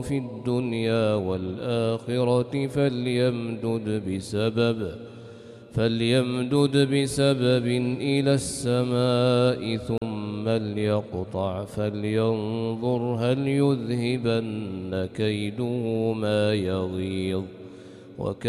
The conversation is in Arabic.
في الدنيا والآخرة فليمدد بسبب إلى السماء ثم ليقطع فلينظر هل يذهبن كيده ما يغيظ.